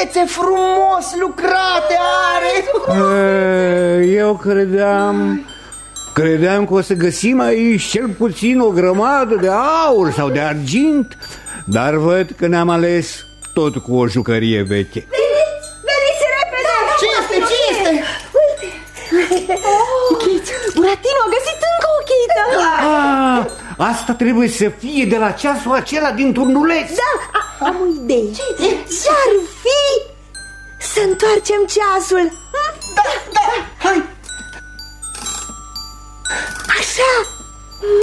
chețe frumos lucrate are. Eu credeam că o să găsim aici cel puțin o grămadă de aur sau de argint, dar văd că ne-am ales tot cu o jucărie veche. Veniți repede! Ce este? Uite, Buratino a găsit încă o chită. Asta trebuie să fie de la ceasul acela din turnuleț. Da, am o idee. Ce-ar fi să întoarcem ceasul? Da, hai. Așa,